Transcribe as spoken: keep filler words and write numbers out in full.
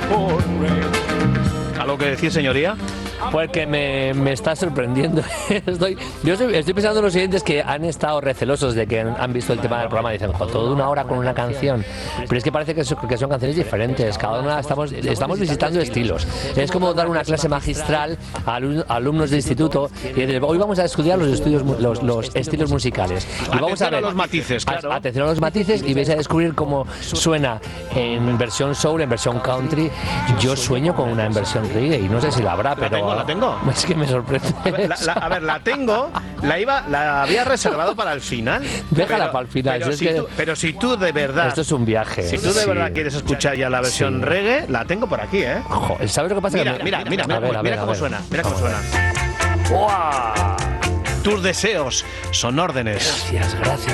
¿Algo que decir, señoría? Pues que me, me está sorprendiendo. estoy, yo estoy, estoy pensando en los siguientes que han estado recelosos de que han, han visto el tema del programa y dicen, jo, toda una hora con una canción. Pero es que parece que, so, que son canciones diferentes. Cada una estamos, estamos visitando estilos. Es como dar una clase magistral a alumnos, a alumnos de instituto y decir, hoy vamos a estudiar los, estudios, los, los estilos musicales. Y vamos a ver a los matices, claro. Atención a los matices y vais a descubrir cómo suena en versión soul, en versión country. Yo sueño con una en versión reggae y no sé si la habrá, pero... La tengo. Es que me sorprende. A ver, la, la, a ver, la tengo, la iba, la había reservado para el final. Déjala pero, para el final. Pero, si si es que tú, pero si tú de verdad. Esto es un viaje. Si tú de sí. verdad quieres escuchar ya la versión sí. reggae, la tengo por aquí, ¿eh? Ojo, ¿sabes lo que pasa? Mira, que mira, mira, mira, ver, mira, mira ver, cómo suena. Mira cómo suena. ¡Wow! Tus deseos son órdenes. Gracias, gracias.